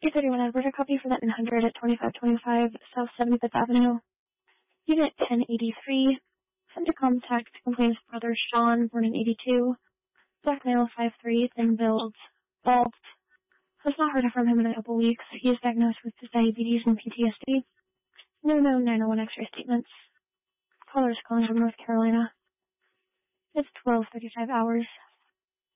831 Alberta, copy for that 900 at 2525 South 75th Avenue. Unit 1083. Sent to contact complainant's brother Sean, born in 82. Black male, 5'3", thin build, bald. Has not heard from him in a couple weeks. He is diagnosed with diabetes and PTSD. No known 901 X-ray statements. Caller is calling from North Carolina. It's 12:35 hours.